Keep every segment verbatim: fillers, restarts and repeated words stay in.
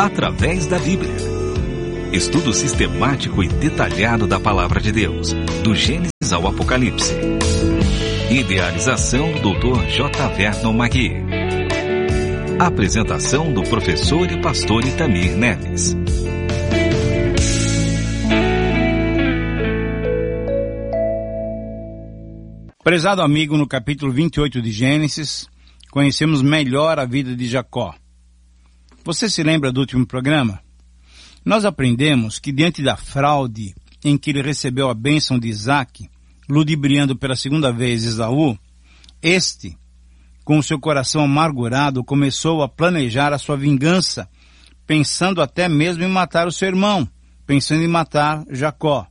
através da Bíblia. Estudo sistemático e detalhado da Palavra de Deus, do Gênesis ao Apocalipse. Idealização do doutor J. Vernon Magui. Apresentação do professor e pastor Itamir Neves. Prezado amigo, no capítulo vinte e oito de Gênesis, conhecemos melhor a vida de Jacó. Você se lembra do último programa? Nós aprendemos que diante da fraude em que ele recebeu a bênção de Isaac, ludibriando pela segunda vez Esaú, este, com o seu coração amargurado, começou a planejar a sua vingança, pensando até mesmo em matar o seu irmão, pensando em matar Jacó.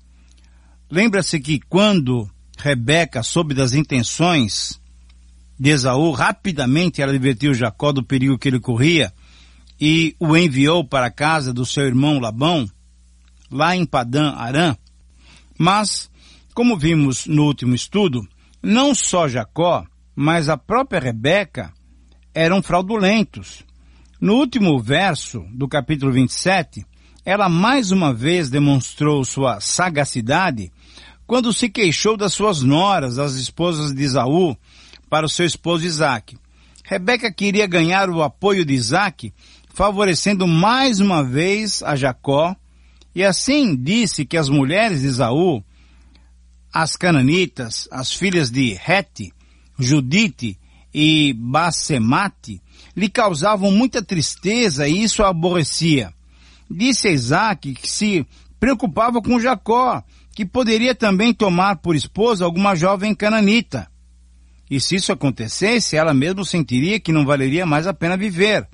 Lembra-se que quando Rebeca soube das intenções de Esaú, rapidamente ela advertiu Jacó do perigo que ele corria e o enviou para a casa do seu irmão Labão, lá em Padã Arã. Mas, como vimos no último estudo, não só Jacó, mas a própria Rebeca eram fraudulentos. No último verso do capítulo vinte e sete, ela mais uma vez demonstrou sua sagacidade quando se queixou das suas noras, as esposas de Esaú, para o seu esposo Isaac. Rebeca queria ganhar o apoio de Isaac, favorecendo mais uma vez a Jacó, e assim disse que as mulheres de Esaú, as cananitas, as filhas de Hete, Judite e Basemate, lhe causavam muita tristeza e isso a aborrecia. Disse a Isaac que se preocupava com Jacó, que poderia também tomar por esposa alguma jovem cananita. E se isso acontecesse, ela mesma sentiria que não valeria mais a pena viver.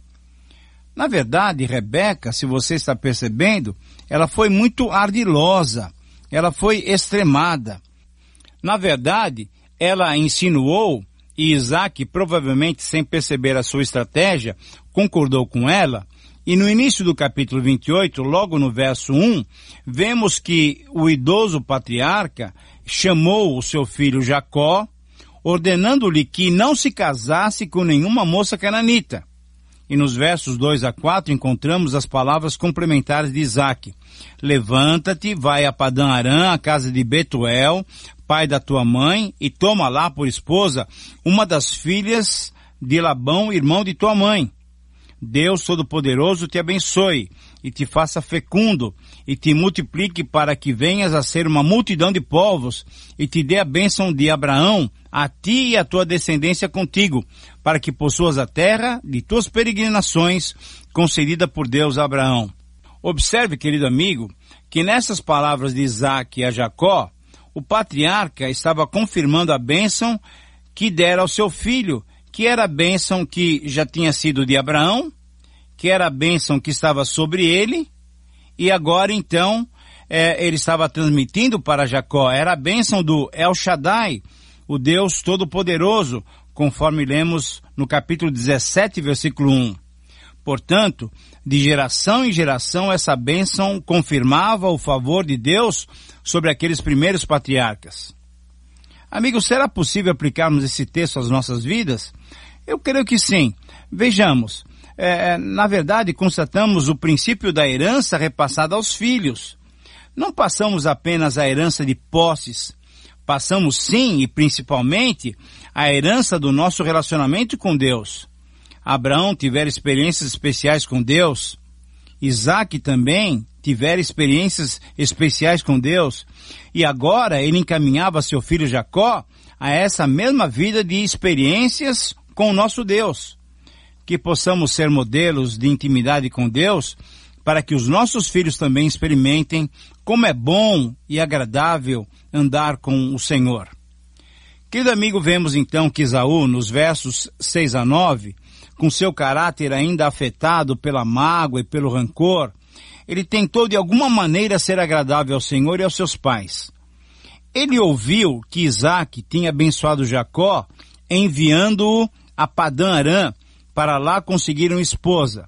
Na verdade, Rebeca, se você está percebendo, ela foi muito ardilosa, ela foi extremada. Na verdade, ela insinuou, e Isaac, provavelmente sem perceber a sua estratégia, concordou com ela. E no início do capítulo vinte e oito, logo no verso um, vemos que o idoso patriarca chamou o seu filho Jacó, ordenando-lhe que não se casasse com nenhuma moça cananita. E nos versos dois a quatro encontramos as palavras complementares de Isaac. Levanta-te, vai a Padã Arã, a casa de Betuel, pai da tua mãe, e toma lá por esposa uma das filhas de Labão, irmão de tua mãe. Deus Todo-Poderoso te abençoe, e te faça fecundo, e te multiplique para que venhas a ser uma multidão de povos, e te dê a bênção de Abraão, a ti e a tua descendência contigo, para que possuas a terra de tuas peregrinações, concedida por Deus a Abraão. Observe, querido amigo, que nessas palavras de Isaac a Jacó, o patriarca estava confirmando a bênção que dera ao seu filho, que era a bênção que já tinha sido de Abraão, que era a bênção que estava sobre ele, e agora então é, ele estava transmitindo para Jacó, era a bênção do El Shaddai, o Deus Todo-Poderoso, conforme lemos no capítulo dezessete, versículo um. Portanto, de geração em geração essa bênção confirmava o favor de Deus sobre aqueles primeiros patriarcas. Amigos, será possível aplicarmos esse texto às nossas vidas? Eu creio que sim. Vejamos, é, na verdade constatamos o princípio da herança repassada aos filhos. Não passamos apenas a herança de posses, passamos sim e principalmente a herança do nosso relacionamento com Deus. Abraão tivera experiências especiais com Deus, Isaac também tivera experiências especiais com Deus, e agora ele encaminhava seu filho Jacó a essa mesma vida de experiências com o nosso Deus. Que possamos ser modelos de intimidade com Deus, para que os nossos filhos também experimentem como é bom e agradável andar com o Senhor. Querido amigo, vemos então que Esaú, nos versos seis a nove, com seu caráter ainda afetado pela mágoa e pelo rancor, ele tentou de alguma maneira ser agradável ao Senhor e aos seus pais. Ele ouviu que Isaac tinha abençoado Jacó, enviando-o a Padã Arã, para lá conseguir uma esposa.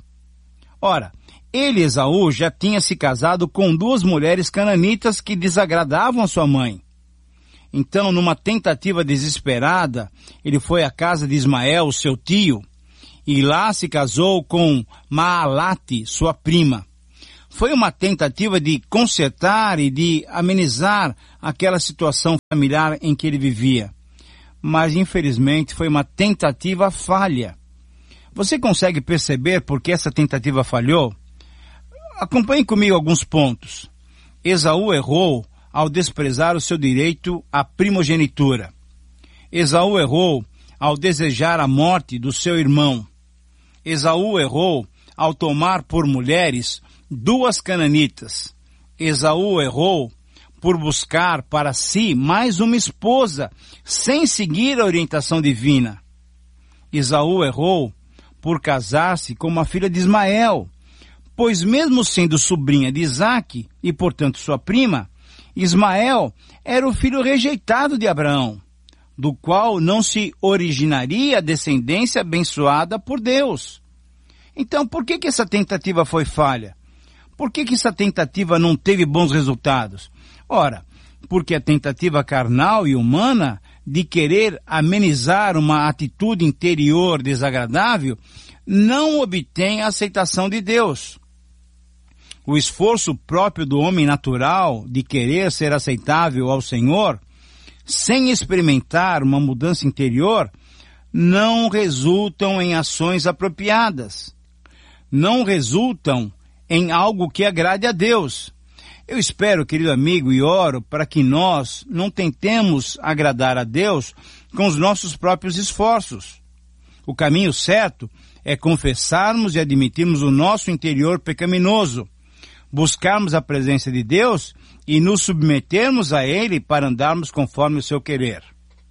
Ora, ele, Esaú, já tinha se casado com duas mulheres cananitas que desagradavam a sua mãe. Então, numa tentativa desesperada, ele foi à casa de Ismael, seu tio, e lá se casou com Maalate, sua prima. Foi uma tentativa de consertar e de amenizar aquela situação familiar em que ele vivia. Mas, infelizmente, foi uma tentativa falha. Você consegue perceber por que essa tentativa falhou? Acompanhe comigo alguns pontos. Esaú errou ao desprezar o seu direito à primogenitura. Esaú errou ao desejar a morte do seu irmão. Esaú errou ao tomar por mulheres duas cananitas. Esaú errou por buscar para si mais uma esposa, sem seguir a orientação divina. Esaú errou por casar-se com uma filha de Ismael, pois mesmo sendo sobrinha de Isaque e, portanto, sua prima, Ismael era o filho rejeitado de Abraão, do qual não se originaria a descendência abençoada por Deus. Então, por que que essa tentativa foi falha? Por que que essa tentativa não teve bons resultados? Ora, porque a tentativa carnal e humana de querer amenizar uma atitude interior desagradável não obtém a aceitação de Deus. O esforço próprio do homem natural de querer ser aceitável ao Senhor, sem experimentar uma mudança interior, não resultam em ações apropriadas. Não resultam em algo que agrade a Deus. Eu espero, querido amigo, e oro para que nós não tentemos agradar a Deus com os nossos próprios esforços. O caminho certo é confessarmos e admitirmos o nosso interior pecaminoso, buscarmos a presença de Deus e nos submetermos a Ele para andarmos conforme o seu querer.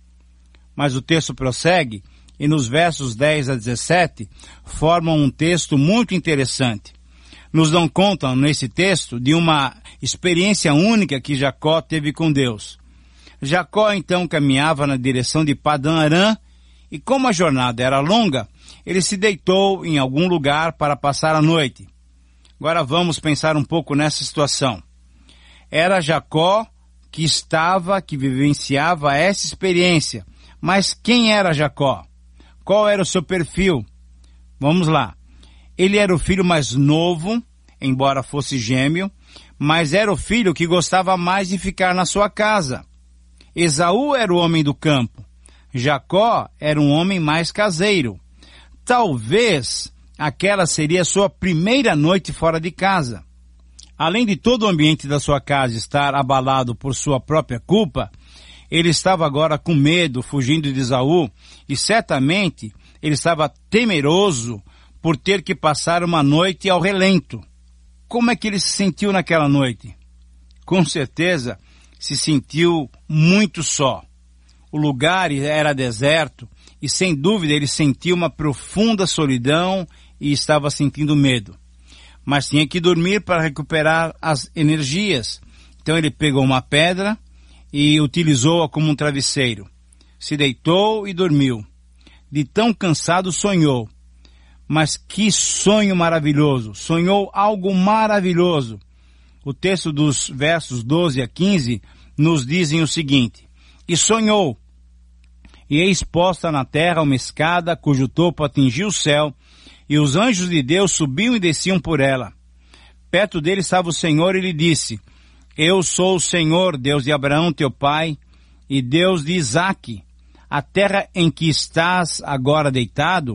Mas o texto prossegue e nos versos dez a dezessete formam um texto muito interessante. Nos dão conta, nesse texto, de uma experiência única que Jacó teve com Deus. Jacó então caminhava na direção de Padã Arã, e como a jornada era longa, ele se deitou em algum lugar para passar a noite. Agora vamos pensar um pouco nessa situação. Era Jacó que estava, que vivenciava essa experiência. Mas quem era Jacó? Qual era o seu perfil? Vamos lá. Ele era o filho mais novo, embora fosse gêmeo, mas era o filho que gostava mais de ficar na sua casa. Esaú era o homem do campo. Jacó era um homem mais caseiro. Talvez aquela seria a sua primeira noite fora de casa. Além de todo o ambiente da sua casa estar abalado por sua própria culpa, ele estava agora com medo, fugindo de Esaú, e certamente ele estava temeroso por ter que passar uma noite ao relento. Como é que ele se sentiu naquela noite? Com certeza se sentiu muito só. O lugar era deserto e sem dúvida ele sentiu uma profunda solidão e estava sentindo medo. Mas tinha que dormir para recuperar as energias. Então ele pegou uma pedra e utilizou-a como um travesseiro. Se deitou e dormiu. De tão cansado sonhou. Mas que sonho maravilhoso! Sonhou algo maravilhoso. O texto dos versos doze a quinze nos dizem o seguinte: E sonhou, e eis posta na terra uma escada cujo topo atingia o céu, e os anjos de Deus subiam e desciam por ela. Perto dele estava o Senhor e lhe disse: Eu sou o Senhor, Deus de Abraão teu pai, e Deus de Isaque. A terra em que estás agora deitado,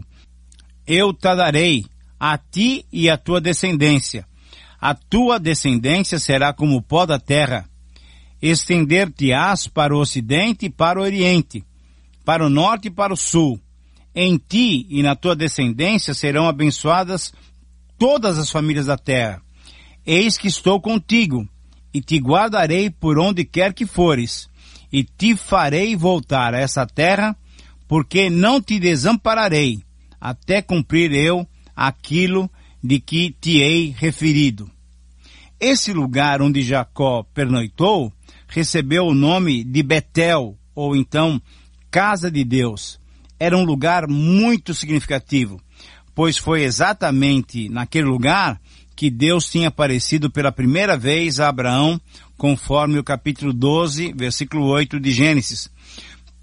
eu te darei, a ti e à tua descendência. A tua descendência será como o pó da terra. Estender-te-ás para o ocidente e para o oriente, para o norte e para o sul. Em ti e na tua descendência serão abençoadas todas as famílias da terra. Eis que estou contigo, e te guardarei por onde quer que fores, e te farei voltar a essa terra, porque não te desampararei, até cumprir eu aquilo de que te hei referido. Esse lugar onde Jacó pernoitou recebeu o nome de Betel, ou então Casa de Deus. Era um lugar muito significativo, pois foi exatamente naquele lugar que Deus tinha aparecido pela primeira vez a Abraão, conforme o capítulo doze, versículo oito de Gênesis.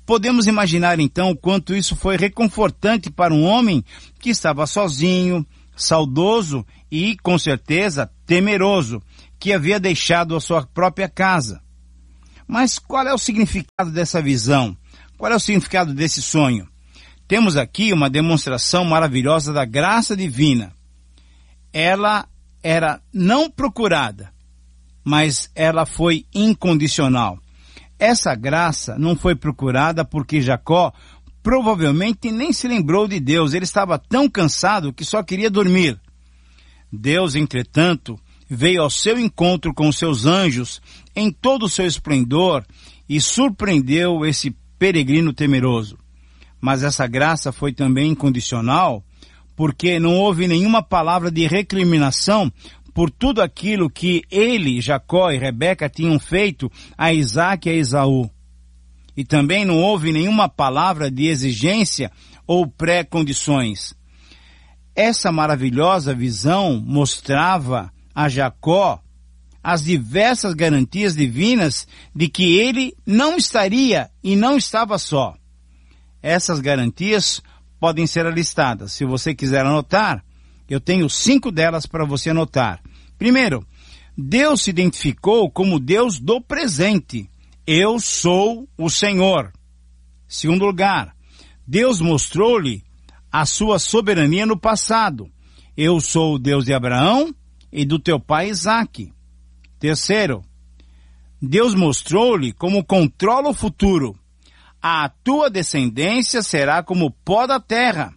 Podemos imaginar então o quanto isso foi reconfortante para um homem que estava sozinho, saudoso e, com certeza, temeroso, que havia deixado a sua própria casa. Mas qual é o significado dessa visão? Qual é o significado desse sonho? Temos aqui uma demonstração maravilhosa da graça divina. Ela era não procurada, mas ela foi incondicional. Essa graça não foi procurada porque Jacó provavelmente nem se lembrou de Deus. Ele estava tão cansado que só queria dormir. Deus, entretanto, veio ao seu encontro com seus anjos em todo o seu esplendor e surpreendeu esse peregrino temeroso. Mas essa graça foi também incondicional porque não houve nenhuma palavra de recriminação por tudo aquilo que ele, Jacó e Rebeca tinham feito a Isaac e a Esaú. E também não houve nenhuma palavra de exigência ou pré-condições. Essa maravilhosa visão mostrava a Jacó as diversas garantias divinas de que ele não estaria e não estava só. Essas garantias podem ser alistadas. Se você quiser anotar, eu tenho cinco delas para você anotar. Primeiro, Deus se identificou como Deus do presente. Eu sou o Senhor. Segundo lugar, Deus mostrou-lhe a sua soberania no passado. Eu sou o Deus de Abraão e do teu pai Isaque. Terceiro, Deus mostrou-lhe como controla o futuro. A tua descendência será como o pó da terra.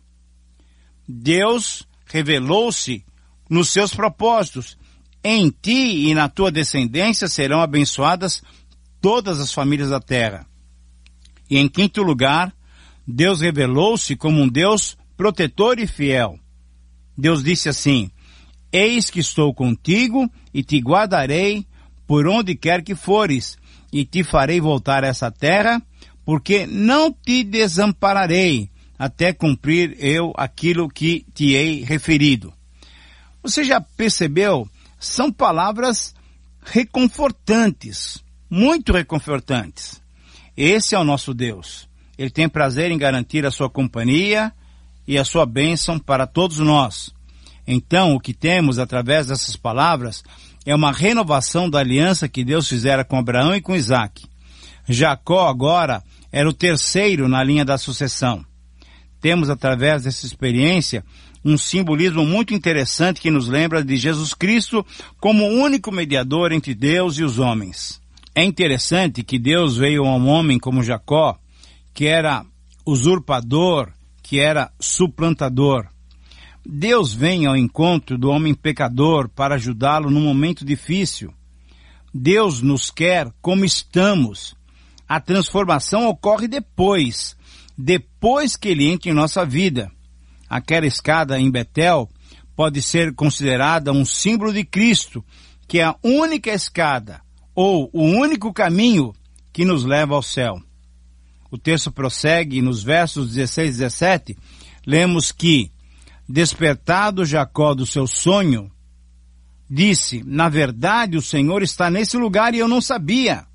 Deus revelou-se nos seus propósitos. Em ti e na tua descendência serão abençoadas todas as famílias da terra. E em quinto lugar, Deus revelou-se como um Deus protetor e fiel. Deus disse assim: eis que estou contigo e te guardarei por onde quer que fores, e te farei voltar a essa terra, porque não te desampararei, até cumprir eu aquilo que te hei referido. Você já percebeu? São palavras reconfortantes, muito reconfortantes. Esse é o nosso Deus. Ele tem prazer em garantir a sua companhia e a sua bênção para todos nós. Então, o que temos através dessas palavras é uma renovação da aliança que Deus fizera com Abraão e com Isaque. Jacó agora era o terceiro na linha da sucessão. Temos através dessa experiência um simbolismo muito interessante que nos lembra de Jesus Cristo como o único mediador entre Deus e os homens. É interessante que Deus veio a um homem como Jacó, que era usurpador, que era suplantador. Deus vem ao encontro do homem pecador para ajudá-lo num momento difícil. Deus nos quer como estamos. A transformação ocorre depois, depois que ele entra em nossa vida. Aquela escada em Betel pode ser considerada um símbolo de Cristo, que é a única escada, ou o único caminho que nos leva ao céu. O texto prossegue nos versos dezesseis e dezessete, lemos que, despertado Jacó do seu sonho, disse: na verdade o Senhor está nesse lugar e eu não sabia.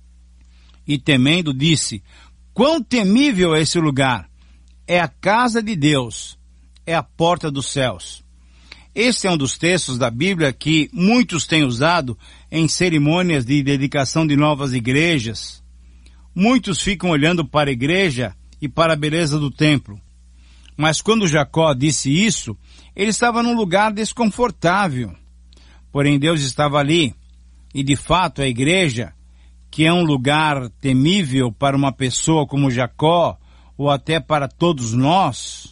E temendo disse: quão temível é esse lugar! É a casa de Deus, é a porta dos céus. Este é um dos textos da Bíblia que muitos têm usado em cerimônias de dedicação de novas igrejas. Muitos ficam olhando para a igreja e para a beleza do templo. Mas quando Jacó disse isso, ele estava num lugar desconfortável. Porém Deus estava ali, e de fato a igreja, que é um lugar temível para uma pessoa como Jacó, ou até para todos nós,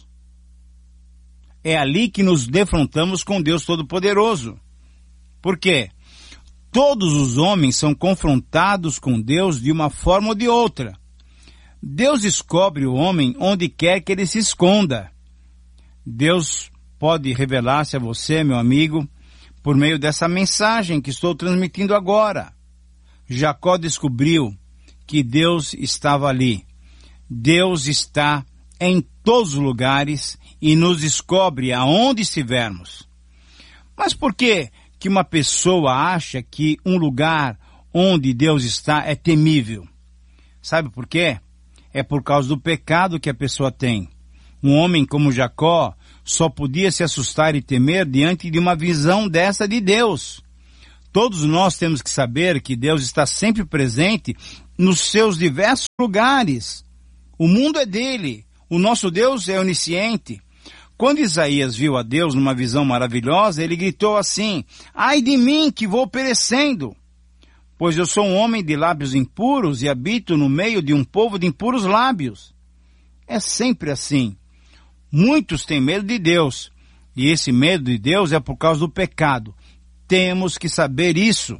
é ali que nos defrontamos com Deus Todo-Poderoso. Por quê? Todos os homens são confrontados com Deus de uma forma ou de outra. Deus descobre o homem onde quer que ele se esconda. Deus pode revelar-se a você, meu amigo, por meio dessa mensagem que estou transmitindo agora. Jacó descobriu que Deus estava ali. Deus está em todos os lugares e nos descobre aonde estivermos. Mas por que que uma pessoa acha que um lugar onde Deus está é temível? Sabe por quê? é por causa do pecado que a pessoa tem. Um homem como Jacó só podia se assustar e temer diante de uma visão dessa de Deus. Todos nós temos que saber que Deus está sempre presente nos seus diversos lugares. O mundo é dele, o nosso Deus é onisciente. Quando Isaías viu a Deus numa visão maravilhosa, ele gritou assim: ai de mim que vou perecendo, pois eu sou um homem de lábios impuros e habito no meio de um povo de impuros lábios. É sempre assim. Muitos têm medo de Deus, e esse medo de Deus é por causa do pecado. Temos que saber isso.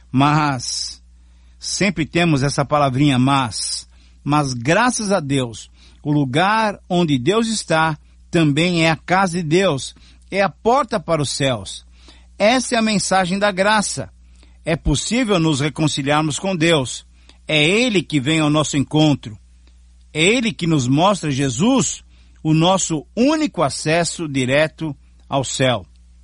Mas, sempre temos essa palavrinha mas, mas graças a Deus, o lugar onde Deus está também é a casa de Deus, é a porta para os céus. Essa é a mensagem da graça. É possível nos reconciliarmos com Deus. É Ele que vem ao nosso encontro. É Ele que nos mostra Jesus, o nosso único acesso direto ao céu.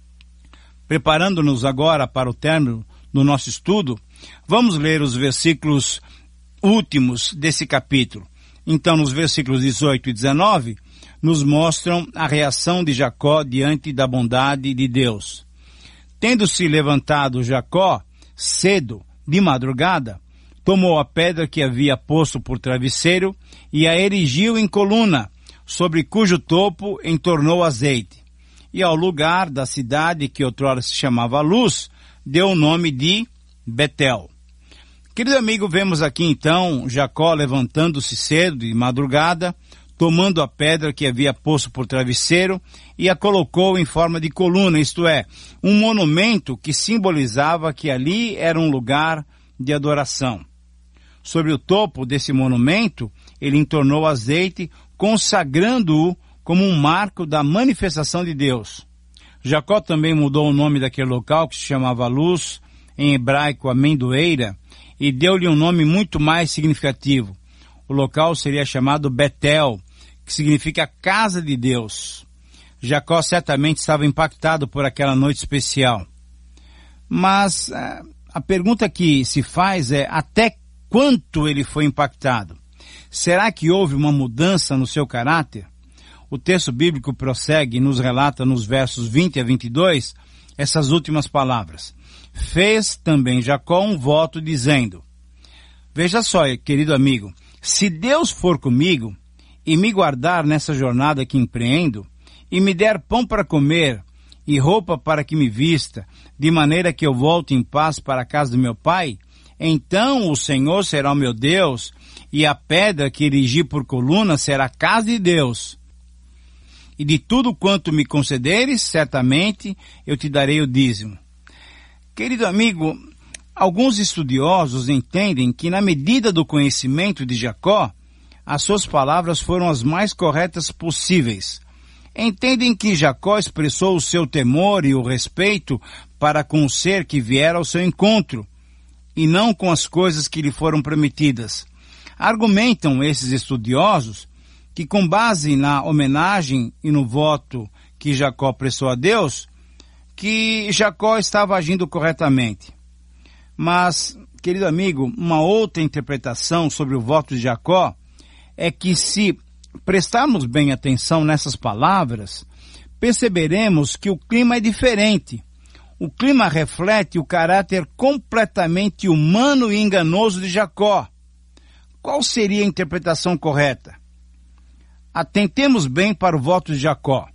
Preparando-nos agora para o término do nosso estudo, vamos ler os versículos últimos desse capítulo. Então, nos versículos dezoito e dezenove, nos mostram a reação de Jacó diante da bondade de Deus. Tendo-se levantado Jacó, cedo, de madrugada, tomou a pedra que havia posto por travesseiro e a erigiu em coluna, sobre cujo topo entornou azeite. E ao lugar da cidade que outrora se chamava Luz, deu o nome de Betel. Querido amigo, vemos aqui então Jacó levantando-se cedo de madrugada, tomando a pedra que havia posto por travesseiro e a colocou em forma de coluna, isto é, um monumento que simbolizava que ali era um lugar de adoração. Sobre o topo desse monumento, ele entornou azeite, consagrando-o como um marco da manifestação de Deus. Jacó também mudou o nome daquele local, que se chamava Luz, em hebraico amendoeira, e deu-lhe um nome muito mais significativo. O local seria chamado Betel, que significa casa de Deus. Jacó certamente estava impactado por aquela noite especial. Mas a pergunta que se faz é: até quanto ele foi impactado? Será que houve uma mudança no seu caráter? O texto bíblico prossegue e nos relata nos versos vinte a vinte e dois essas últimas palavras. Fez também Jacó um voto dizendo: veja só, querido amigo, se Deus for comigo e me guardar nessa jornada que empreendo, e me der pão para comer e roupa para que me vista, de maneira que eu volte em paz para a casa do meu pai, então o Senhor será o meu Deus, e a pedra que erigi por coluna será a casa de Deus. E de tudo quanto me concederes, certamente eu te darei o dízimo. Querido amigo, alguns estudiosos entendem que na medida do conhecimento de Jacó, as suas palavras foram as mais corretas possíveis. Entendem que Jacó expressou o seu temor e o respeito para com o ser que viera ao seu encontro, e não com as coisas que lhe foram prometidas. Argumentam esses estudiosos que, com base na homenagem e no voto que Jacó prestou a Deus, que Jacó estava agindo corretamente. Mas, querido amigo, uma outra interpretação sobre o voto de Jacó é que, se prestarmos bem atenção nessas palavras, perceberemos que o clima é diferente. O clima reflete o caráter completamente humano e enganoso de Jacó. Qual seria a interpretação correta? Atentemos bem para o voto de Jacó.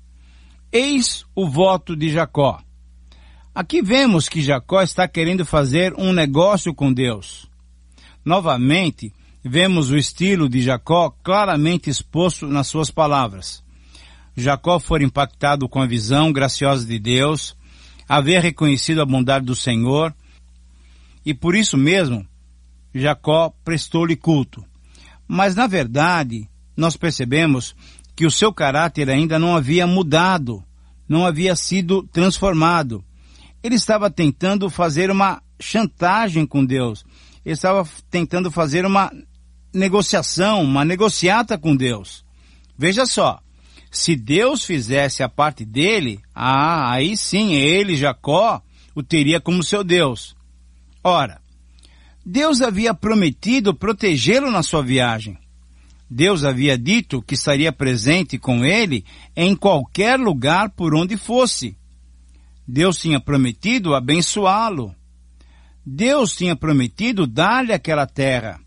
Eis o voto de Jacó. Aqui vemos que Jacó está querendo fazer um negócio com Deus. Novamente, vemos o estilo de Jacó claramente exposto nas suas palavras. Jacó foi impactado com a visão graciosa de Deus, haver reconhecido a bondade do Senhor, e por isso mesmo, Jacó prestou-lhe culto. Mas, na verdade, nós percebemos que o seu caráter ainda não havia mudado, não havia sido transformado. Ele estava tentando fazer uma chantagem com Deus. Ele estava tentando fazer uma negociação, uma negociata com Deus. Veja só, se Deus fizesse a parte dele, ah, aí sim, ele, Jacó, o teria como seu Deus. Ora, Deus havia prometido protegê-lo na sua viagem. Deus havia dito que estaria presente com ele em qualquer lugar por onde fosse. Deus tinha prometido abençoá-lo. Deus tinha prometido dar-lhe aquela terra.